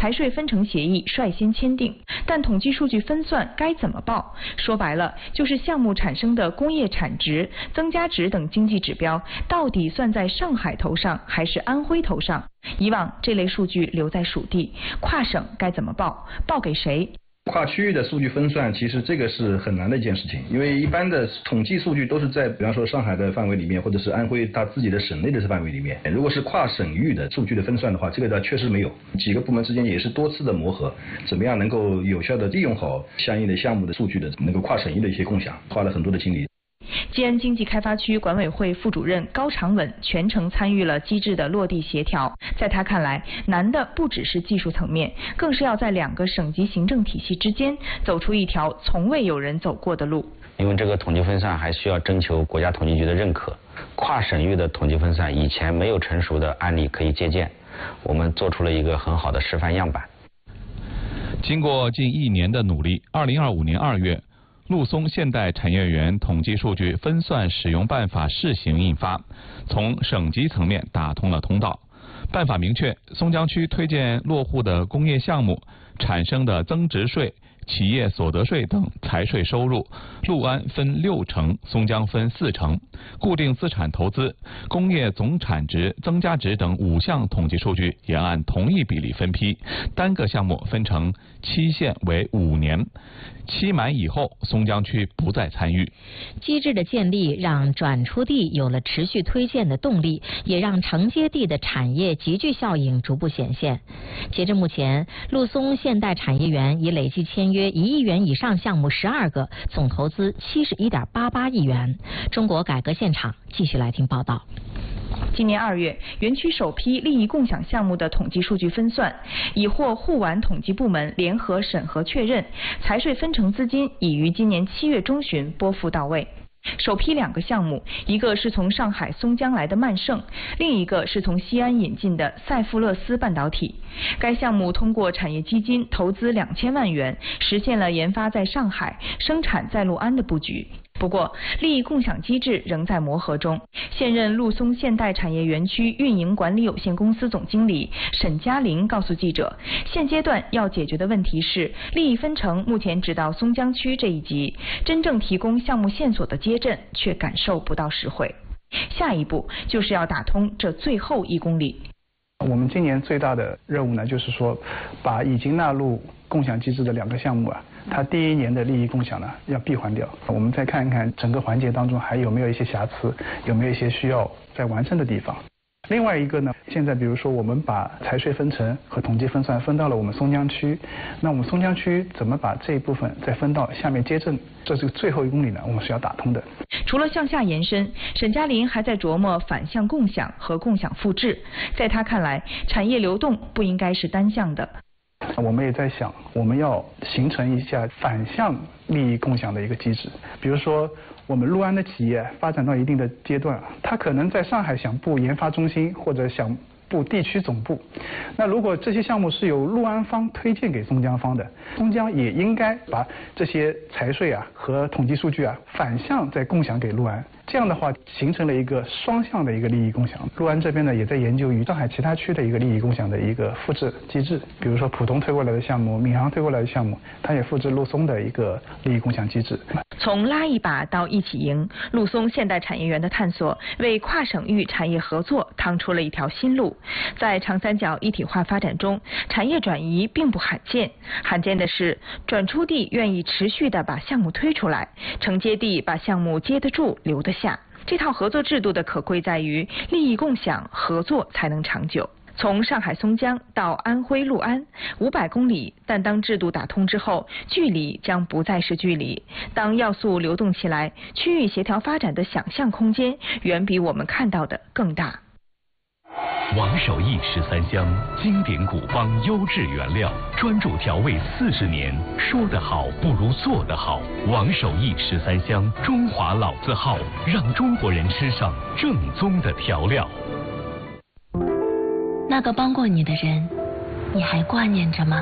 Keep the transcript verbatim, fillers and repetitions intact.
财税分成协议率先签订，但统计数据分算该怎么报？说白了，就是项目产生的工业产值、增加值等经济指标，到底算在上海头上还是安徽头上？以往这类数据留在属地，跨省该怎么报？报给谁？ 跨区域的数据分算，其实这个是很难的一件事情，因为一般的统计数据都是在比方说上海的范围里面，或者是安徽它自己的省内的范围里面。如果是跨省域的数据的分算的话，这个呢确实没有，几个部门之间也是多次的磨合，怎么样能够有效的利用好相应的项目的数据的能够跨省域的一些共享，花了很多的精力。 吉安经济开发区管委会副主任高长稳全程参与了机制的落地协调。在他看来，难的不只是技术层面，更是要在两个省级行政体系之间走出一条从未有人走过的路。 因为这个统计分算还需要征求国家统计局的认可，跨省域的统计分算以前没有成熟的案例可以借鉴，我们做出了一个很好的示范样板。 经过近一年的努力，二零二五年二月。陆松现代产业园统计数据分算使用办法试行印发，从省级层面打通了通道。办法明确，松江区推荐落户的工业项目产生的增值税、企业所得税等财税收入，陆安分六成，松江分四成。固定资产投资、工业总产值、增加值等五项统计数据也按同一比例分批，单个项目分成期限为五年。期满以后，松江区不再参与。 机制的建立让转出地有了持续推荐的动力，也让承接地的产业集聚效应逐步显现。截至目前，陆松现代产业园已累计签约一亿元以上项目十二个，总投资七十一点八八亿元。中国改革现场继续来听报道。 今年二月，园区首批利益共享项目的统计数据分算已获沪皖统计部门联合审核确认，财税分成资金已于今年七月中旬拨付到位。首批两个项目，一个是从上海松江来的曼盛，另一个是从西安引进的赛富勒斯半导体。该项目通过产业基金投资两千万元，实现了研发在上海、生产在陆安的布局。不过，利益共享机制仍在磨合中。现任陆松现代产业园区运营管理有限公司总经理沈嘉林告诉记者，现阶段要解决的问题是，利益分成目前只到松江区这一级，真正提供项目线索的街镇却感受不到实惠。下一步就是要打通这最后一公里。 我们今年最大的任务呢，就是说，把已经纳入共享机制的两个项目啊，它第一年的利益共享呢要闭环掉。我们再看一看整个环节当中还有没有一些瑕疵，有没有一些需要再完善的地方。另外一个呢，现在比如说我们把财税分成和统计分算分到了我们松江区，那我们松江区怎么把这一部分再分到下面街镇？这是最后一公里呢，我们是要打通的。 除了向下延伸，沈嘉林还在琢磨反向共享和共享复制。在他看来，产业流动不应该是单向的。 我们也在想，我们要形成一下反向利益共享的一个机制。比如说，我们陆安的企业发展到一定的阶段，它可能在上海想布研发中心或者想布地区总部。那如果这些项目是由陆安方推荐给松江方的，松江也应该把这些财税啊和统计数据啊反向再共享给陆安。这样的话，形成了一个双向的一个利益共享。陆安这边呢，也在研究与上海其他区的一个利益共享的一个复制机制。比如说，浦东推过来的项目，闵行推过来的项目，它也复制陆松的一个利益共享机制。 从拉一把到一起赢，陆松现代产业园的探索为跨省域产业合作趟出了一条新路。在长三角一体化发展中，产业转移并不罕见，罕见的是转出地愿意持续的把项目推出来，承接地把项目接得住、留得下。这套合作制度的可贵在于利益共享，合作才能长久。从上海松江到安徽六安，五百公里，但当制度打通之后，距离将不再是距离。当要素流动起来，区域协调发展的想象空间远比我们看到的更大。 王守义十三香，经典古方优质原料，专注调味四十年，说得好不如做得好。王守义十三香，中华老字号，让中国人吃上正宗的调料。 那个帮过你的人，你还挂念着吗？